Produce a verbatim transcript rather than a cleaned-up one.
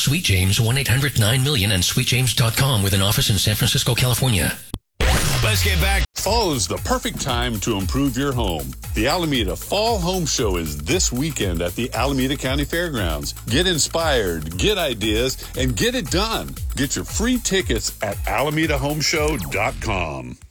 Sweet James, one eight hundred nine million and sweet james dot com with an office in San Francisco, California. Let's get back. Fall is the perfect time to improve your home. The Alameda Fall Home Show is this weekend at the Alameda County Fairgrounds. Get inspired, get ideas, and get it done. Get your free tickets at alameda home show dot com.